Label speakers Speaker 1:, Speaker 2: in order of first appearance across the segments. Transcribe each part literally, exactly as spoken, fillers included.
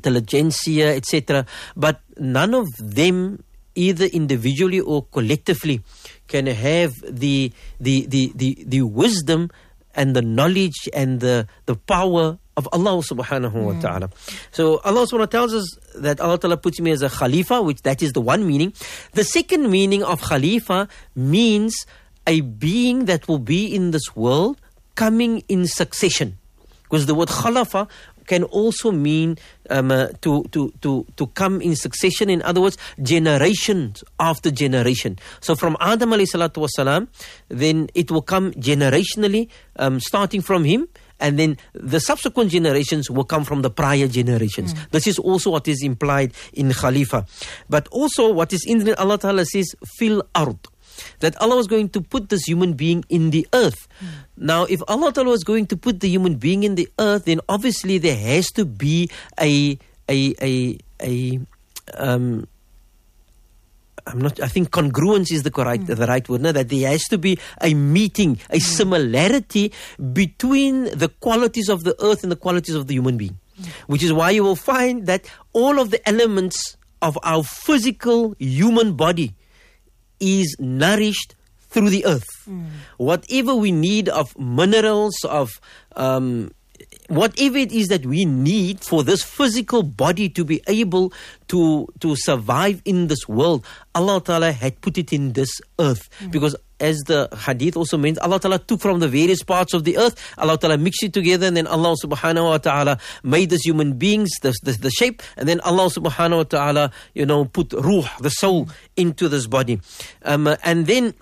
Speaker 1: intelligentsia, et cetera. But none of them, either individually or collectively, can have the the the the, the wisdom and the knowledge and the, the power of Allah subhanahu wa ta'ala. So Allah subhanahu wa ta'ala tells us that Allah ta'ala puts me as a Khalifa, which that is the one meaning. The second meaning of Khalifa means a being that will be in this world coming in succession. Because the word Khalafa can also mean um, uh, to, to, to, to come in succession. In other words, generations after generation. So from Adam alayhi salatu wasalam, then it will come generationally, um, starting from him, and then the subsequent generations will come from the prior generations. Mm. This is also what is implied in Khalifa. But also what is in Allah Ta'ala says, fil ard, that Allah was going to put this human being in the earth. Mm. Now, if Allah Ta'ala was going to put the human being in the earth, then obviously there has to be a, a, a, a, um, I'm not, I think congruence is the correct, mm. the right word, no? That there has to be a meeting, a mm. similarity between the qualities of the earth and the qualities of the human being. Mm. Which is why you will find that all of the elements of our physical human body is nourished through the earth. Mm. Whatever we need of minerals, of um, whatever it is that we need for this physical body to be able to, to survive in this world, Allah Ta'ala had put it in this earth. Mm. Because as the hadith also means, Allah Ta'ala took from the various parts of the earth, Allah Ta'ala mixed it together, and then Allah Subhanahu wa Ta'ala made this human beings, the, the, the shape, and then Allah Subhanahu wa Ta'ala, you know, put ruh, the soul, into this body. Um, and then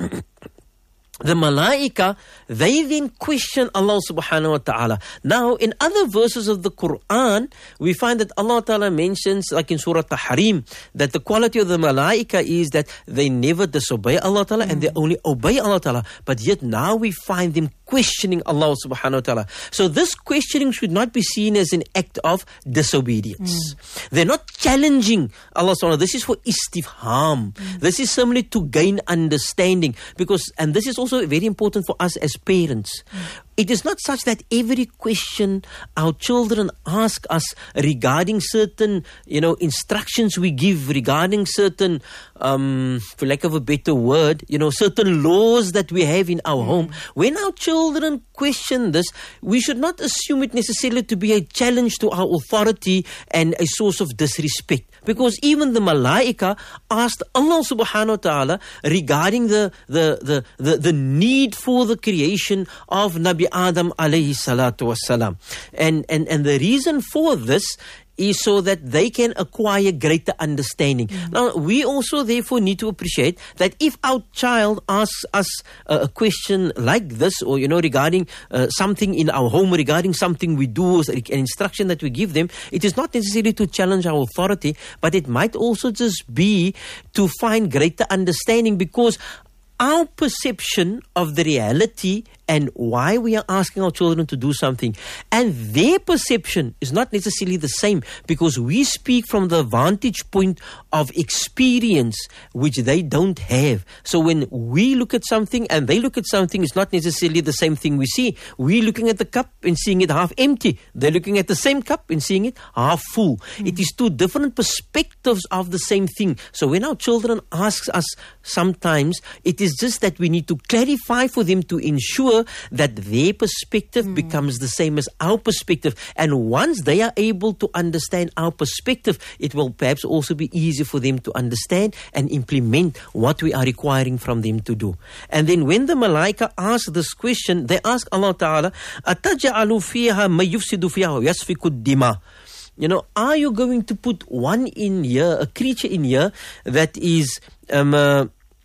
Speaker 1: the malaika, they then question Allah subhanahu wa ta'ala. Now, in other verses of the Quran, we find that Allah ta'ala mentions, like in Surah Tahrim, that the quality of the malaika is that they never disobey Allah ta'ala mm. and they only obey Allah ta'ala. But yet now we find them questioning Allah subhanahu wa ta'ala. So this questioning should not be seen as an act of disobedience. Mm. They're not challenging Allah subhanahu wa ta'ala. This is for istifham. Mm. This is simply to gain understanding. Because, and this is also very important for us as parents. Mm. It is not such that every question our children ask us regarding certain, you know, instructions we give, regarding certain, um, for lack of a better word, you know, certain laws that we have in our mm. home. When our children question this, we should not assume it necessarily to be a challenge to our authority and a source of disrespect. Because even the malaika asked Allah subhanahu wa ta'ala regarding the, the, the, the, the need for the creation of Nabi Adam alayhi salatu wassalam. And, and, and the reason for this is so that they can acquire greater understanding. Mm. Now, we also therefore need to appreciate that if our child asks us uh, a question like this, or, you know, regarding uh, something in our home, regarding something we do, an instruction that we give them, it is not necessarily to challenge our authority, but it might also just be to find greater understanding, because our perception of the reality and why we are asking our children to do something, and their perception is not necessarily the same, because we speak from the vantage point of experience which they don't have. So when we look at something and they look at something, it's not necessarily the same thing we see. We're looking at the cup and seeing it half empty. They're looking at the same cup and seeing it half full. Mm. It is two different perspectives of the same thing. So when our children ask us sometimes, it is just that we need to clarify for them to ensure that their perspective mm. becomes the same as our perspective. And once they are able to understand our perspective, it will perhaps also be easier for them to understand and implement what we are requiring from them to do. And then when the malaika ask this question, they ask Allah Ta'ala, أَتَجْعَلُ فِيهَا مَن يُفْسِدُ فِيهَا وَيَسْفِكُ الدِّمَاءَ. You know, are you going to put one in here, a creature in here, that is um, uh,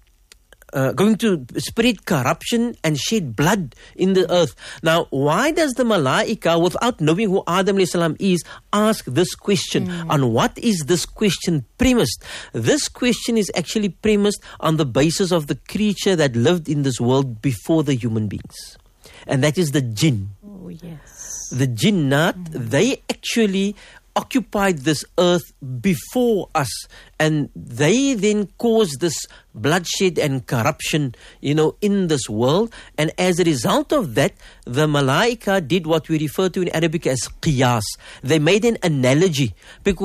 Speaker 1: Uh, going to spread corruption and shed blood in the earth? Now, why does the malaika, without knowing who Adam alayhi salam is, ask this question? Mm. On what is this question premised? This question is actually premised on the basis of the creature that lived in this world before the human beings. And that is the jinn.
Speaker 2: Oh, yes.
Speaker 1: The jinnat, mm. they actually occupied this earth before us, and they then caused this bloodshed and corruption, you know, in this world. And as a result of that, the malaika did what we refer to in Arabic as qiyas. They made an analogy, because